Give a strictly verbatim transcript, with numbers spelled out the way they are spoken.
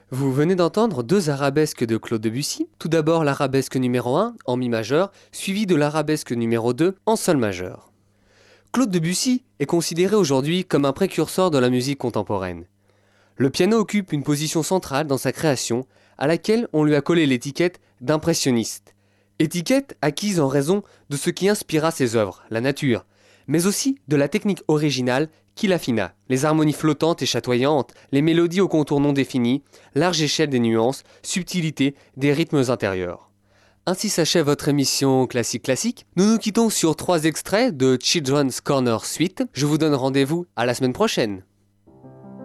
Vous venez d'entendre deux arabesques de Claude Debussy. Tout d'abord l'arabesque numéro un en mi majeur, suivi de l'arabesque numéro deux en sol majeur. Claude Debussy est considéré aujourd'hui comme un précurseur de la musique contemporaine. Le piano occupe une position centrale dans sa création, à laquelle on lui a collé l'étiquette d'impressionniste. Étiquette acquise en raison de ce qui inspira ses œuvres, la nature, mais aussi de la technique originale qui l'affina, les harmonies flottantes et chatoyantes, les mélodies aux contours non définis, large échelle des nuances, subtilité des rythmes intérieurs. Ainsi s'achève votre émission Classique Classique. Nous nous quittons sur trois extraits de Children's Corner Suite. Je vous donne rendez-vous à la semaine prochaine.